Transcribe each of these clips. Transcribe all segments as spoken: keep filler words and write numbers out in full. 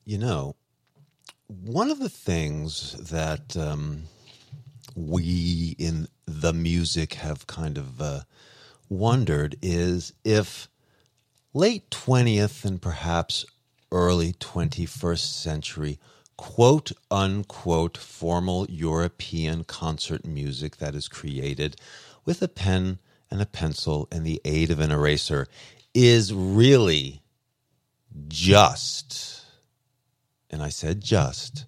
You know, one of the things that um, we in the music have kind of uh, wondered is if late twentieth and perhaps early twenty-first century quote unquote formal European concert music that is created with a pen and a pencil and the aid of an eraser is really just, and I said just,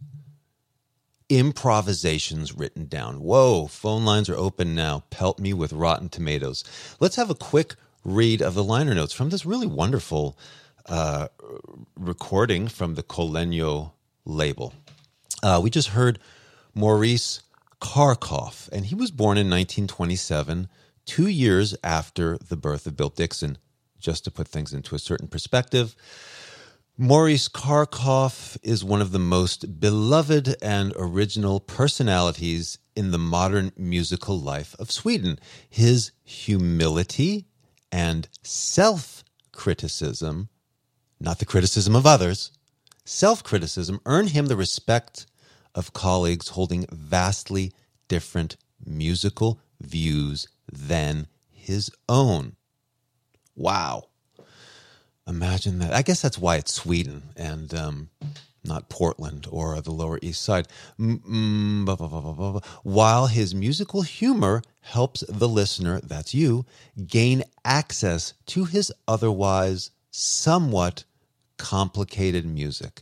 improvisations written down. Whoa, phone lines are open now. Pelt me with rotten tomatoes. Let's have a quick read of the liner notes from this really wonderful uh, recording from the Colenio label. Uh, we just heard Maurice Kharkoff, and he was born in nineteen twenty-seven, two years after the birth of Bill Dixon. Just to put things into a certain perspective, Maurice Kharkoff is one of the most beloved and original personalities in the modern musical life of Sweden. His humility and self-criticism, not the criticism of others, self-criticism earned him the respect of colleagues holding vastly different musical views than his own. Wow. Imagine that. I guess that's why it's Sweden and um, not Portland or the Lower East Side. Mm-mm, blah, blah, blah, blah, blah. While his musical humor helps the listener, that's you, gain access to his otherwise somewhat complicated music.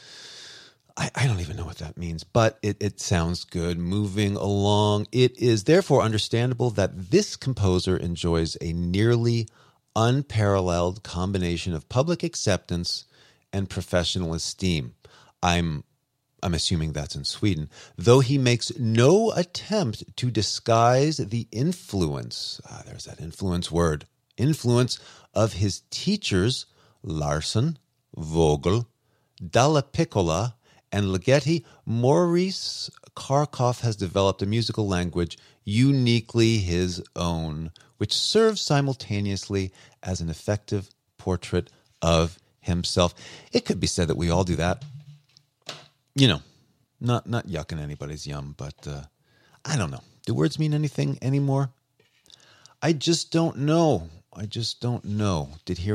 I, I don't even know what that means, but it, it sounds good. Moving along, it is therefore understandable that this composer enjoys a nearly unparalleled combination of public acceptance and professional esteem. I'm I'm assuming that's in Sweden, though he makes no attempt to disguise the influence, ah, there's that influence word, influence of his teachers, Larsson, Vogel, Dalla Piccola, and Ligeti. Maurice Kharkoff has developed a musical language uniquely his own, which serves simultaneously as an effective portrait of himself. It could be said that we all do that. You know, not not yucking anybody's yum, but uh, I don't know. Do words mean anything anymore? I just don't know. I just don't know. Did he